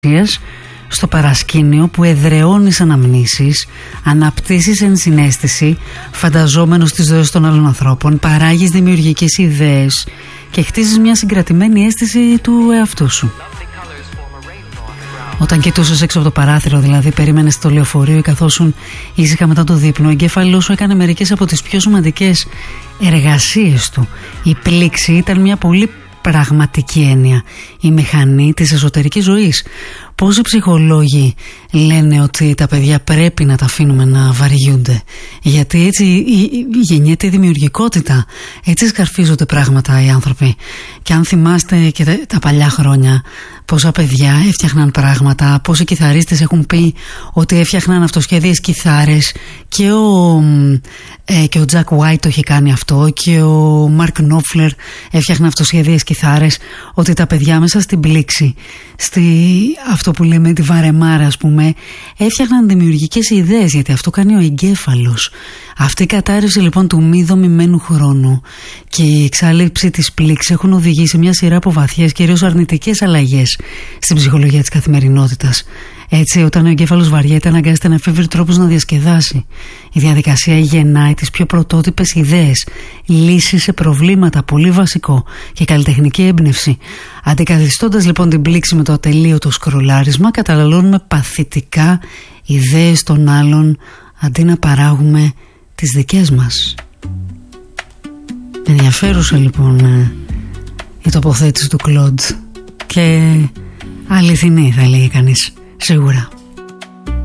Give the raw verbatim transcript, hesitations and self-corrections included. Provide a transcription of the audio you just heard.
στο παρασκήνιο που εδραιώνεις αναμνήσεις, αναπτύσσεις ενσυναίσθηση, φανταζόμενος τις ζωές των άλλων ανθρώπων, παράγεις δημιουργικές ιδέες και χτίζεις μια συγκρατημένη αίσθηση του εαυτού σου. Όταν κοιτούσες έξω από το παράθυρο, δηλαδή, περίμενες το λεωφορείο ή καθόσουν ήσυχα μετά το δείπνο, ο εγκέφαλός σου έκανε μερικές από τις πιο σημαντικές εργασίες του. Η πλήξη ήταν μια πολύ πραγματική έννοια, η μηχανή της εσωτερικής ζωής. Πόσοι ψυχολόγοι λένε ότι τα παιδιά πρέπει να τα αφήνουμε να βαριούνται, γιατί έτσι γεννιέται η δημιουργικότητα, έτσι σκαρφίζονται πράγματα οι άνθρωποι. Και αν θυμάστε και τα, τα παλιά χρόνια, πόσα παιδιά έφτιαχναν πράγματα, πόσοι κιθαρίστες έχουν πει ότι έφτιαχναν αυτοσχέδιες κιθάρες, και ο, ε, και ο Jack White το είχε κάνει αυτό, και ο Mark Knopfler έφτιαχναν αυτοσχέδιες κιθάρες, ότι τα παιδιά μέσα στην πλήξη, στη, αυτό που λέμε τη βαρεμάρα, ας πούμε, έφτιαχναν δημιουργικές ιδέες, γιατί αυτό κάνει ο εγκέφαλος. Αυτή η κατάρρευση λοιπόν του μη δομημένου χρόνου και η εξάλληψη της πλήξης έχουν οδηγήσει μια σειρά από βαθιές, κυρίως αρνητικές αλλαγές στην ψυχολογία της καθημερινότητας. Έτσι, όταν ο εγκέφαλος βαριέται, αναγκάζεται να εφεύρει τρόπους να διασκεδάσει. Η διαδικασία γεννάει τις πιο πρωτότυπες ιδέες, λύσεις σε προβλήματα, πολύ βασικό, και καλλιτεχνική έμπνευση. Αντικαθιστώντας λοιπόν την πλήξη με το ατελείωτο σκρολάρισμα, καταναλώνουμε παθητικά ιδέες των άλλων αντί να παράγουμε τις δικές μας. Ενδιαφέρουσα λοιπόν η τοποθέτηση του Κλοντ και αληθινή, θα λέγει κανείς, σίγουρα.